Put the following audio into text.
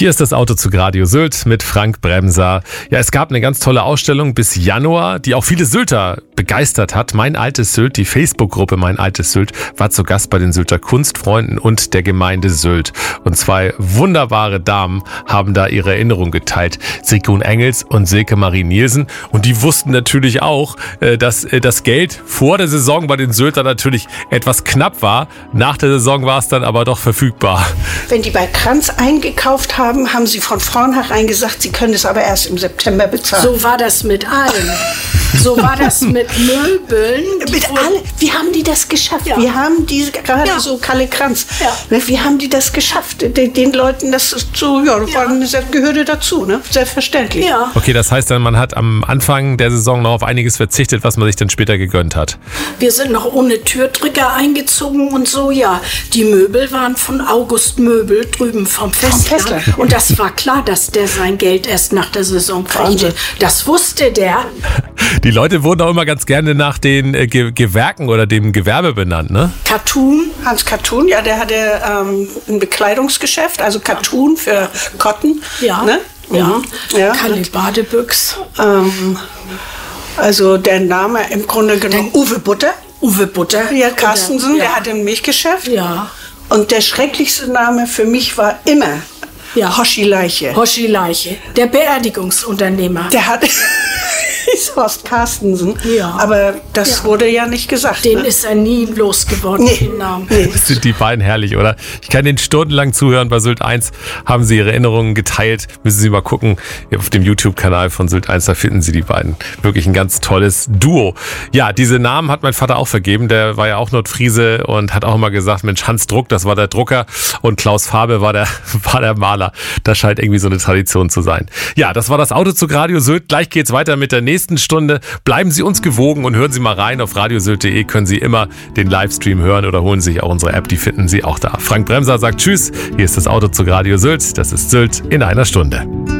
Hier ist das Auto zu Radio Sylt mit Frank Bremser. Ja, es gab eine ganz tolle Ausstellung bis Januar, die auch viele Sylter begeistert hat. Mein altes Sylt, die Facebook-Gruppe Mein altes Sylt, war zu Gast bei den Sylter Kunstfreunden und der Gemeinde Sylt. Und zwei wunderbare Damen haben da ihre Erinnerung geteilt. Sigrun Engels und Silke Marie Nielsen. Und die wussten natürlich auch, dass das Geld vor der Saison bei den Sylter natürlich etwas knapp war. Nach der Saison war es dann aber doch verfügbar. Wenn die bei Kranz eingekauft haben, haben sie von vornherein gesagt, sie können es aber erst im September bezahlen. So war das mit allem. So war das mit Möbeln. Mit alle. Wie haben die das geschafft? Ja. Wie haben die, gerade so Kalle Kranz, wie haben die das geschafft? Den Leuten, das ist so, gehörte dazu, ne? Selbstverständlich. Ja. Okay, das heißt dann, man hat am Anfang der Saison noch auf einiges verzichtet, was man sich dann später gegönnt hat. Wir sind noch ohne Türdrücker eingezogen und so, ja. Die Möbel waren von August Möbel drüben vom Festland. Und das war klar, dass der sein Geld erst nach der Saison kriegte. Das wusste der. Die Leute wurden auch immer ganz gerne nach den Gewerken oder dem Gewerbe benannt, ne? Cartoon. Hans Cartoon, ja, der hatte ein Bekleidungsgeschäft, also Cartoon für Cotton. Ja, ne? ja. Kalle Badebüchs. Also der Name im Grunde genommen Uwe Butter. Uwe Butter. Ja, Carstensen, der hatte ein Milchgeschäft. Ja. Und der schrecklichste Name für mich war immer Hoschi Leiche. Hoschi Leiche, der Beerdigungsunternehmer. Der hat hieß Horst Carstensen, aber das wurde ja nicht gesagt. Den ist er nie losgeworden, den Namen. Das sind die beiden herrlich, oder? Ich kann denen stundenlang zuhören. Bei Sylt 1 haben sie ihre Erinnerungen geteilt. Müssen Sie mal gucken. Auf dem YouTube-Kanal von Sylt 1, da finden Sie die beiden. Wirklich ein ganz tolles Duo. Ja, diese Namen hat mein Vater auch vergeben. Der war ja auch Nordfriese und hat auch immer gesagt, Mensch, Hans Druck, das war der Drucker und Klaus Farbe war der Maler. Das scheint irgendwie so eine Tradition zu sein. Ja, das war das Auto zu Radio Sylt. Gleich geht's weiter mit der nächsten Stunde. Bleiben Sie uns gewogen und hören Sie mal rein. Auf radiosylt.de können Sie immer den Livestream hören oder holen sich auch unsere App. Die finden Sie auch da. Frank Bremser sagt Tschüss. Hier ist das Auto zu Radio Sylt. Das ist Sylt in einer Stunde.